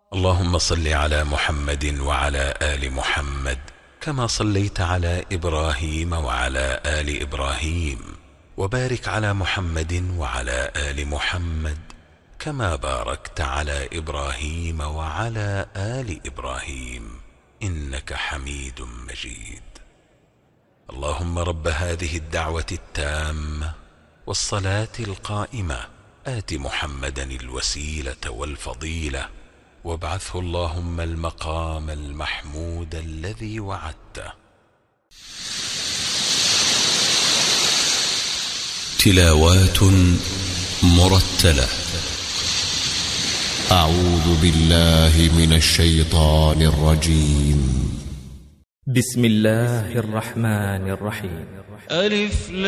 اللهم صل على محمد وعلى آل محمد كما صليت على إبراهيم وعلى آل إبراهيم، وبارك على محمد وعلى آل محمد كما باركت على إبراهيم وعلى آل إبراهيم إنك حميد مجيد. اللهم رب هذه الدعوة التامة والصلاة القائمة آت محمدا الوسيلة والفضيلة وابعثه اللهم المقام المحمود الذي وعدته. تلاوات مرتلة. أعوذ بالله من الشيطان الرجيم. بسم الله الرحمن الرحيم. ألف